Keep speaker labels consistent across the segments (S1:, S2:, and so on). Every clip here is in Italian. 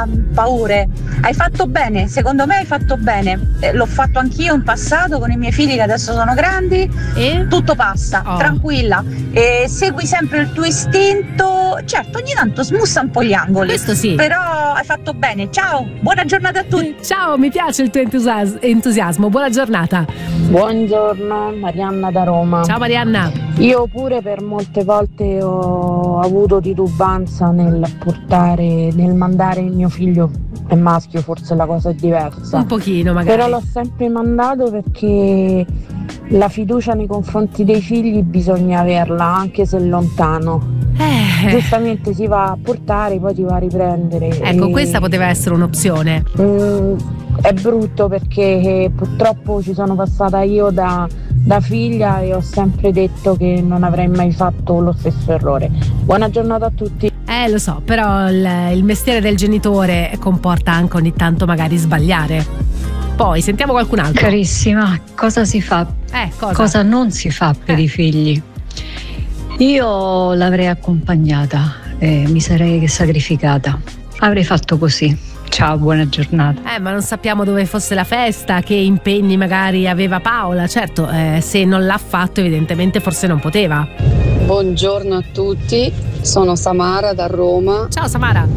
S1: paure. Hai fatto bene, secondo me hai fatto bene. L'ho fatto anch'io in passato con i miei figli che adesso sono grandi. E tutto passa, tranquilla. E segui sempre il tuo istinto. Certo, ogni tanto smussa un po' gli angoli.
S2: Questo sì.
S1: Però hai fatto bene. Ciao, buona giornata a tutti.
S2: Ciao, mi piace il tuo entusiasmo. Buona giornata.
S3: Buongiorno, Marianna da Roma.
S2: Ciao Marianna.
S3: Io pure per molte volte ho avuto titubanza nel mandare il mio figlio, è maschio, forse la cosa è diversa.
S2: Un pochino magari.
S3: Però l'ho sempre mandato perché la fiducia nei confronti dei figli bisogna averla, anche se lontano. Giustamente si va a portare, poi ti va a riprendere.
S2: Ecco, questa poteva essere un'opzione.
S3: È brutto perché purtroppo ci sono passata io da figlia e ho sempre detto che non avrei mai fatto lo stesso errore. Buona giornata a tutti.
S2: Lo so, però il mestiere del genitore comporta anche ogni tanto magari sbagliare. Poi sentiamo qualcun altro.
S4: Carissima, cosa si fa? Cosa non si fa per i figli? Io l'avrei accompagnata, mi sarei sacrificata. Avrei fatto così. Ciao, buona giornata.
S2: Ma non sappiamo dove fosse la festa, che impegni magari aveva Paola. Certo, se non l'ha fatto evidentemente forse non poteva.
S5: Buongiorno a tutti, sono Samara da Roma.
S2: Ciao Samara.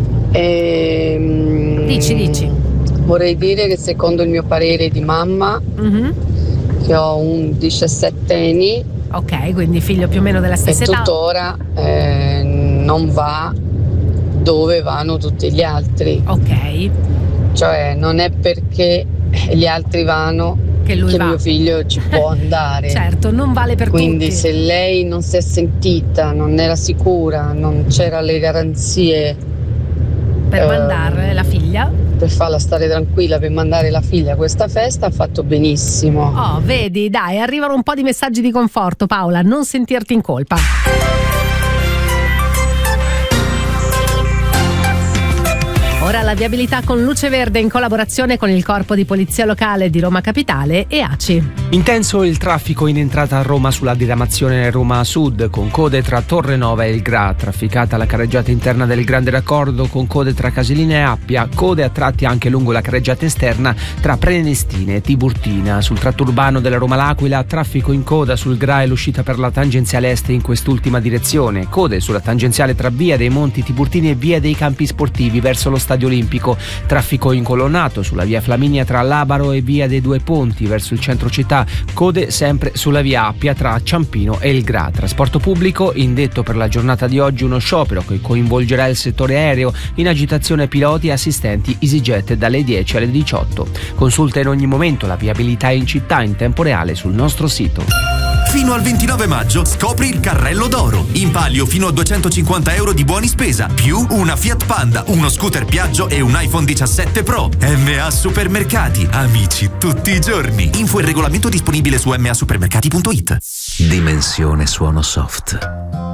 S2: Dici.
S5: Vorrei dire che secondo il mio parere di mamma, che ho un 17enne,
S2: ok, quindi figlio più o meno della stessa età,
S5: e tuttora non va dove vanno tutti gli altri.
S2: Ok.
S5: Cioè non è perché gli altri vanno che mio figlio ci può andare.
S2: Certo, non vale per
S5: Quindi
S2: tutti.
S5: se lei non si è sentita, non era sicura, non c'era le garanzie
S2: per mandare la figlia,
S5: per farla stare tranquilla, per mandare la figlia a questa festa, ha fatto benissimo.
S2: Oh, vedi, dai, arrivano un po' di messaggi di conforto, Paola, non sentirti in colpa. Ora la viabilità con Luce Verde in collaborazione con il Corpo di Polizia Locale di Roma Capitale e ACI.
S6: Intenso il traffico in entrata a Roma sulla diramazione Roma Sud, con code tra Torrenova e il Gra, trafficata la carreggiata interna del Grande Raccordo con code tra Casilina e Appia, code a tratti anche lungo la carreggiata esterna tra Prenestina e Tiburtina. Sul tratto urbano della Roma-L'Aquila, traffico in coda sul Gra e l'uscita per la tangenziale est in quest'ultima direzione, code sulla tangenziale tra Via dei Monti Tiburtini e Via dei Campi Sportivi verso lo Stadio Olimpico, traffico incolonnato sulla via Flaminia tra Labaro e Via dei Due Ponti verso il centro città, code sempre sulla via Appia tra Ciampino e il Gra. Trasporto pubblico indetto per la giornata di oggi uno sciopero che coinvolgerà il settore aereo, in agitazione piloti e assistenti EasyJet dalle 10 alle 18. Consulta in ogni momento la viabilità in città in tempo reale sul nostro sito.
S7: Fino al 29 maggio scopri il carrello d'oro. In palio fino a €250 di buoni spesa, più una Fiat Panda, uno scooter Piaggio e un iPhone 17 Pro. MA Supermercati, amici tutti i giorni. Info e regolamento disponibile su masupermercati.it.
S8: Dimensione suono soft.